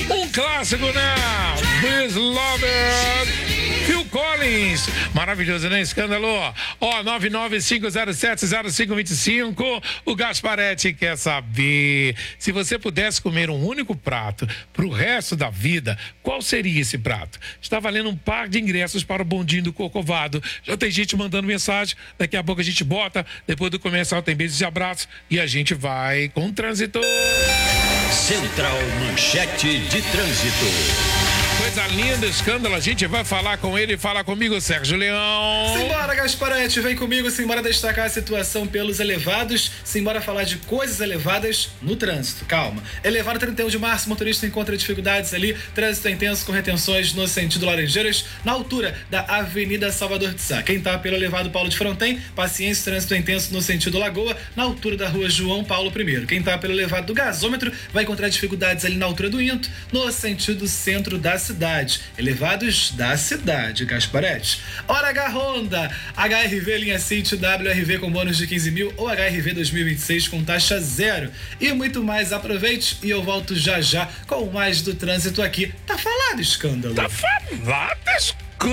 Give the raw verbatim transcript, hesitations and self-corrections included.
Um clássico, né? This Lover, Phil Collins. Maravilhoso, né? Escândalo. Ó, nove nove cinco zero sete zero cinco dois cinco. O Gasparetti quer saber, se você pudesse comer um único prato pro resto da vida, qual seria esse prato? Está valendo um par de ingressos para o bondinho do Corcovado. Já tem gente mandando mensagem. Daqui a pouco a gente bota. Depois do comercial tem beijos e abraços. E a gente vai com o trânsito. Central Manchete de Trânsito. Coisa linda, escândalo. A gente vai falar com ele. Fala comigo, Sérgio Leão. Simbora, Gasparetti, vem comigo. Simbora destacar a situação pelos elevados. Simbora falar de coisas elevadas no trânsito. Calma. Elevado trinta e um de março, motorista encontra dificuldades ali. Trânsito intenso com retenções no sentido Laranjeiras, na altura da Avenida Salvador de Sá. Quem tá pelo elevado Paulo de Fronten, paciência, trânsito intenso no sentido Lagoa, na altura da rua João Paulo I. Quem tá pelo elevado do Gasômetro vai encontrar dificuldades ali na altura do Into, no sentido centro da cidade. Elevados da cidade, Gasparetti. Hora H Honda, H R V linha City, W R V com bônus de quinze mil ou H R V dois mil e vinte e seis com taxa zero. E muito mais, aproveite e eu volto já já com mais do trânsito aqui. Tá falado, escândalo? Tá falado, escândalo.